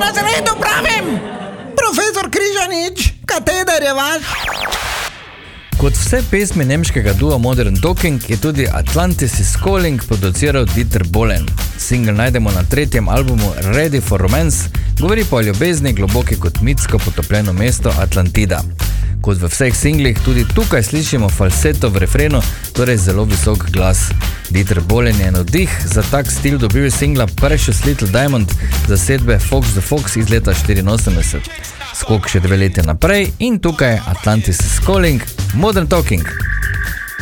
razredu pravim! Profesor Križanič, kateder je vaš? Kot vse pesmi nemškega dua Modern Talking je tudi Atlantis is Calling produciral Dieter Bohlen. Single najdemo na 3. albumu Ready for Romance, govori pa o ljubezni globoki kot mitsko potopljeno mesto Atlantida. Kot v vseh singlih, tudi tukaj slišimo falseto v refrenu, torej zelo visok glas. Dieter Bohlen je navdih za tak stil dobil iz singla Precious Little Diamond zasedbe Fox the Fox iz leta 1984. Skok še 2 leta naprej in tukaj Atlantis is Calling, Modern Talking.